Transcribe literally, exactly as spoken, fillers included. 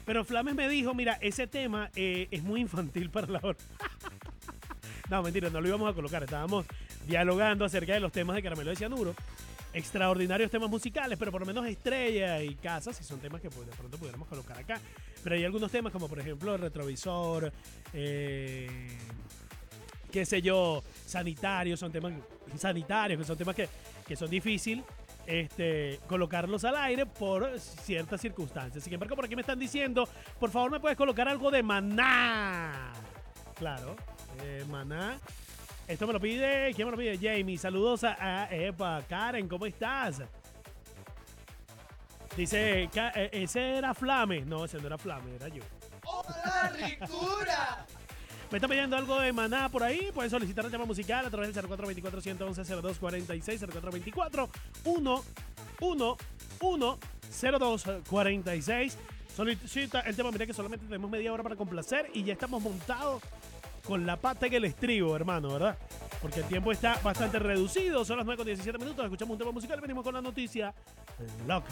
Pero Flames me dijo, mira, ese tema eh, es muy infantil para la hora. No, mentira, no lo íbamos a colocar. Estábamos dialogando acerca de los temas de Caramelo de Cianuro. Extraordinarios temas musicales, pero por lo menos Estrella y Casa, si son temas que pues, de pronto pudiéramos colocar acá. Pero hay algunos temas como por ejemplo el retrovisor, eh, qué sé yo, sanitarios, son temas sanitarios, que son temas que, que son difíciles este, colocarlos al aire por ciertas circunstancias. Sin embargo, por aquí me están diciendo, por favor me puedes colocar algo de Maná. Claro, eh, Maná. Esto me lo pide, ¿quién me lo pide? Jamie. Saludos a, a epa, Karen, ¿cómo estás? Dice, ese era Flame. No, ese no era Flame, era yo. ¡Hola, ricura! Me está pidiendo algo de Maná por ahí. Pueden solicitar el tema musical a través del cero cuatro dos cuatro, uno uno, cero dos cuatro seis, cero cuatro dos cuatro, uno uno uno, cero dos cuatro seis. Solicita el tema, mira que solamente tenemos media hora para complacer y ya estamos montados con la pata en el estribo, hermano, ¿verdad? Porque el tiempo está bastante reducido. Son las nueve con diecisiete minutos. Escuchamos un tema musical. Venimos con la noticia loca.